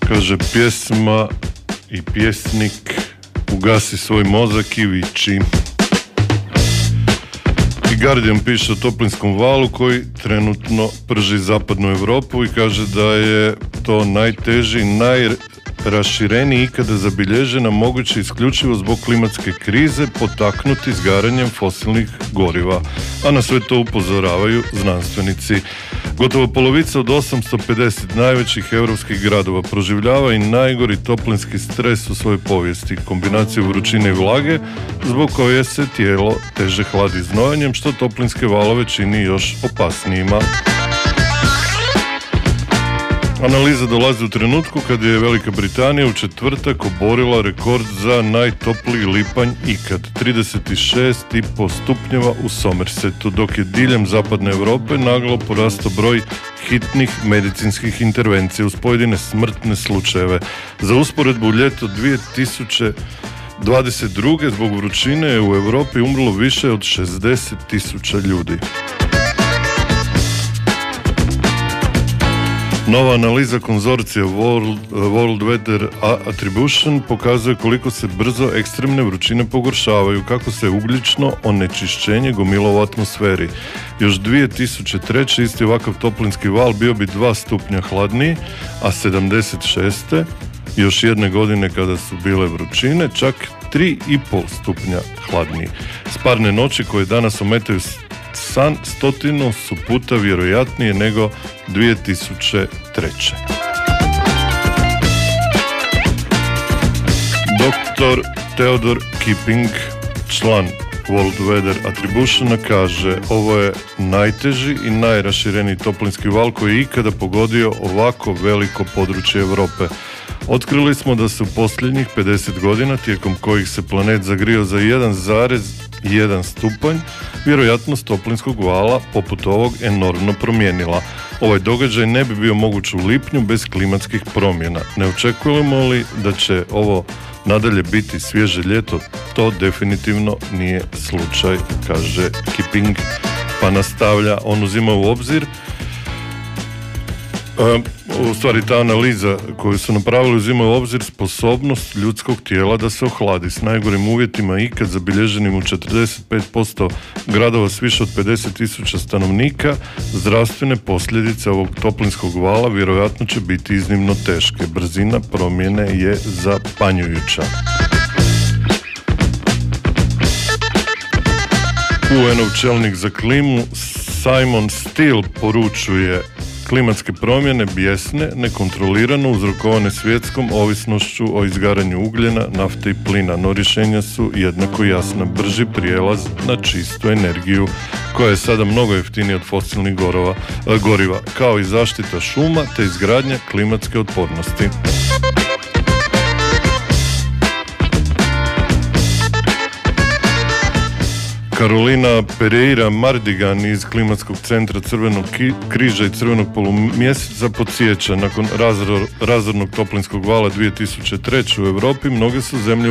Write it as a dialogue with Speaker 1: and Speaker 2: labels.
Speaker 1: Kaže, pjesma i pjesnik ugasi svoj mozak i viči. I Guardian piše o toplinskom valu koji trenutno prži zapadnu Europu i kaže da je to najteži, najrašireniji ikada zabilježena, moguće isključivo zbog klimatske krize, potaknuti izgaranjem fosilnih goriva. A na sve to upozoravaju znanstvenici. Gotovo polovica od 850 najvećih europskih gradova proživljava i najgori toplinski stres u svojoj povijesti, kombinaciju vrućine i vlage, zbog koje se tijelo teže hladi znojanjem, što toplinske valove čini još opasnijima. Analiza dolazi u trenutku kad je Velika Britanija u četvrtak oborila rekord za najtopliji lipanj ikad, 36,5 stupnjeva u Somersetu, dok je diljem zapadne Europe naglo porastao broj hitnih medicinskih intervencija uz pojedine smrtne slučajeve. Za usporedbu, u ljeto 2022. zbog vrućine je u Europi umrlo više od 60.000 ljudi. Nova analiza konzorcija World Weather Attribution pokazuje koliko se brzo ekstremne vrućine pogoršavaju, kako se ugljično onečišćenje gomilo u atmosferi. Još 2003. isti ovakav toplinski val bio bi 2 stupnja hladniji, a 76. još jedne godine kada su bile vrućine, čak 3,5 stupnja hladniji. Sparne noći koje danas ometaju san 100 su puta vjerojatnije nego 2003. Dr. Theodor Kipping, član World Weather Attributiona, kaže: ovo je najteži i najrašireniji toplinski val koji je ikada pogodio ovako veliko područje Europe. Otkrili smo da se u posljednjih 50 godina, tijekom kojih se planet zagrio za 1,1 stupanj, vjerojatnost toplinskog vala poput ovog enormno promijenila. Ovaj događaj ne bi bio moguć u lipnju bez klimatskih promjena. Ne očekujemo li da će ovo nadalje biti svježe ljeto? To definitivno nije slučaj, kaže Kipping. Pa nastavlja, on uzima u obzir, u stvari ta analiza koju su napravili uzima u obzir sposobnost ljudskog tijela da se ohladi s najgorim uvjetima ikad zabilježenim u 45% gradova s više od 50.000 stanovnika. Zdravstvene posljedice ovog toplinskog vala vjerojatno će biti iznimno teške. Brzina promjene je zapanjujuća. UN-ov čelnik za klimu Simon Still poručuje: klimatske promjene bijesne, nekontrolirano uzrokovane svjetskom ovisnošću o izgaranju ugljena, nafte i plina, no rješenja su jednako jasna: brži prijelaz na čistu energiju, koja je sada mnogo jeftinija od fosilnih goriva, kao i zaštita šuma te izgradnja klimatske otpornosti. Karolina Pereira Mardigan iz Klimatskog centra Crvenog križa i Crvenog polumjeseca podsjeća: nakon razornog toplinskog vala 2003. u Europi mnoge su zemlje